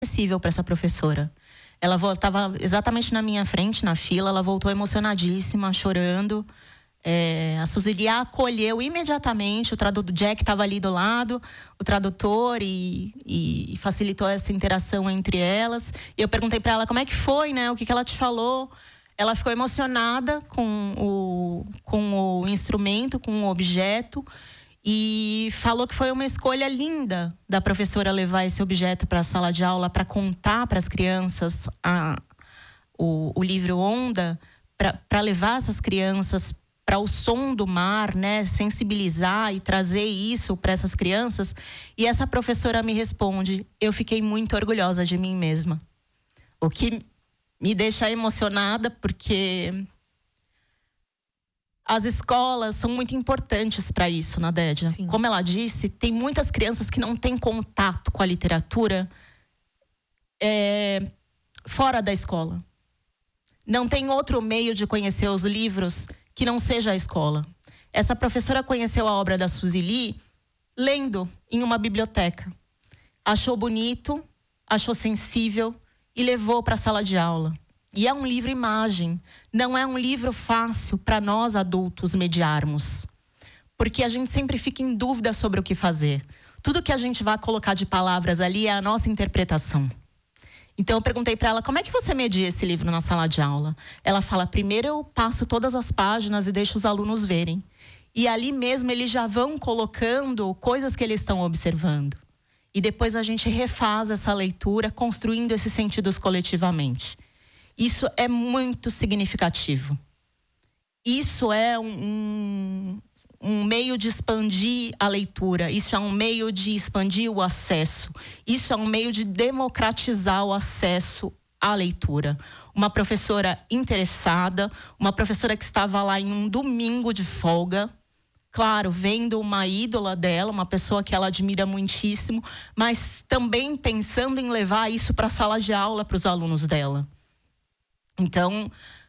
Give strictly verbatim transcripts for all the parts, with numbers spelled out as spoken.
acessível para essa professora. Ela estava exatamente na minha frente, na fila, ela voltou emocionadíssima, chorando. É, a Suzili acolheu imediatamente, o tradutor, Jack estava ali do lado, o tradutor, e, e facilitou essa interação entre elas. E eu perguntei para ela como é que foi, né? O que, que ela te falou? Ela ficou emocionada com o, com o instrumento, com o objeto, e falou que foi uma escolha linda da professora levar esse objeto para a sala de aula para contar para as crianças a, o, o livro Onda, para levar essas crianças para o som do mar, né, sensibilizar e trazer isso para essas crianças. E essa professora me responde: eu fiquei muito orgulhosa de mim mesma. O que me deixa emocionada, porque as escolas são muito importantes para isso, Nadédia. Sim. Como ela disse, tem muitas crianças que não têm contato com a literatura é, fora da escola. Não tem outro meio de conhecer os livros que não seja a escola. Essa professora conheceu a obra da Suzili lendo em uma biblioteca. Achou bonito, achou sensível e levou para a sala de aula. E é um livro-imagem, não é um livro fácil para nós adultos mediarmos. Porque a gente sempre fica em dúvida sobre o que fazer. Tudo que a gente vai colocar de palavras ali é a nossa interpretação. Então eu perguntei para ela: como é que você media esse livro na sala de aula? Ela fala: primeiro eu passo todas as páginas e deixo os alunos verem. E ali mesmo eles já vão colocando coisas que eles estão observando. E depois a gente refaz essa leitura, construindo esses sentidos coletivamente. Isso é muito significativo. Isso é um, um meio de expandir a leitura. Isso é um meio de expandir o acesso. Isso é um meio de democratizar o acesso à leitura. Uma professora interessada, uma professora que estava lá em um domingo de folga, claro, vendo uma ídola dela, uma pessoa que ela admira muitíssimo, mas também pensando em levar isso para a sala de aula para os alunos dela. Então,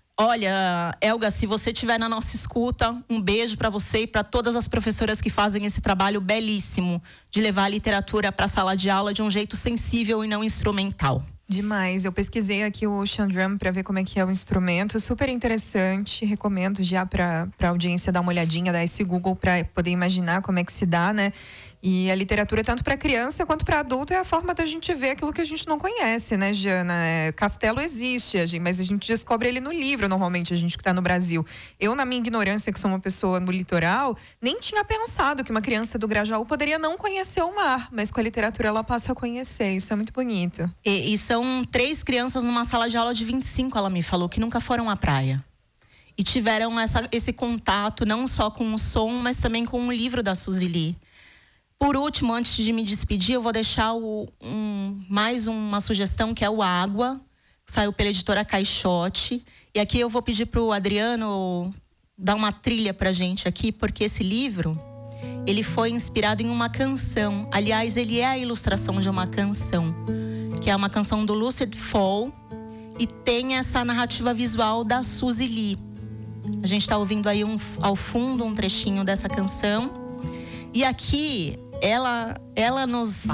olha, Elga, se você estiver na nossa escuta, um beijo para você e para todas as professoras que fazem esse trabalho belíssimo de levar a literatura para a sala de aula de um jeito sensível e não instrumental. Demais. Eu pesquisei aqui o Xandrum para ver como é que é o instrumento. Super interessante. Recomendo já para a audiência dar uma olhadinha, dar esse Google para poder imaginar como é que se dá, né? E a literatura, tanto para criança quanto para adulto, é a forma da gente ver aquilo que a gente não conhece, né, Jana? É, Castelo existe, mas a gente descobre ele no livro, normalmente, a gente que está no Brasil. Eu, na minha ignorância, que sou uma pessoa no litoral, nem tinha pensado que uma criança do Grajaú poderia não conhecer o mar, mas com a literatura ela passa a conhecer. Isso é muito bonito. E, e são três crianças numa sala de aula de vinte e cinco, ela me falou, que nunca foram à praia. E tiveram essa, esse contato, não só com o som, mas também com o livro da Suzili. Por último, antes de me despedir, eu vou deixar o, um, mais uma sugestão, que é o Água, que saiu pela editora Caixote. E aqui eu vou pedir para o Adriano dar uma trilha para a gente aqui, porque esse livro, ele foi inspirado em uma canção. Aliás, ele é a ilustração de uma canção, que é uma canção do Lucid Fall, e tem essa narrativa visual da Suzili. A gente está ouvindo aí um, ao fundo um trechinho dessa canção. E aqui ela, ela nos,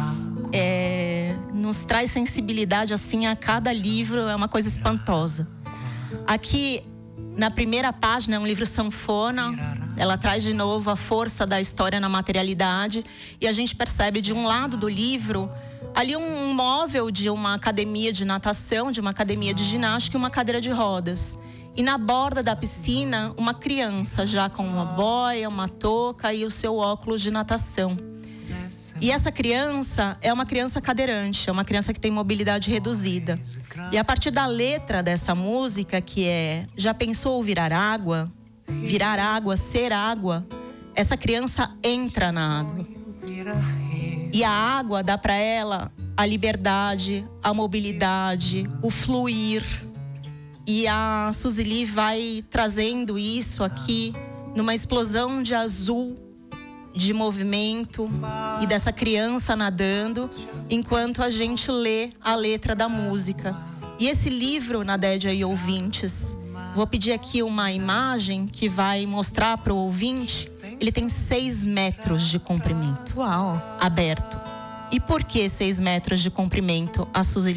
é, nos traz sensibilidade assim a cada livro, é uma coisa espantosa. Aqui, na primeira página, é um livro sanfona. Ela traz de novo a força da história na materialidade. E a gente percebe de um lado do livro ali um móvel de uma academia de natação, de uma academia de ginástica e uma cadeira de rodas. E na borda da piscina, uma criança já com uma boia, uma touca e o seu óculos de natação. E essa criança é uma criança cadeirante, é uma criança que tem mobilidade reduzida. E a partir da letra dessa música, que é: já pensou virar água? Virar água, ser água? Essa criança entra na água. E a água dá para ela a liberdade, a mobilidade, o fluir. E a Suzili vai trazendo isso aqui numa explosão de azul, de movimento e dessa criança nadando, enquanto a gente lê a letra da música. E esse livro, Nadédia e ouvintes, vou pedir aqui uma imagem que vai mostrar para o ouvinte. Ele tem seis metros de comprimento. Uau! Aberto. E por que seis metros de comprimento? A Suzy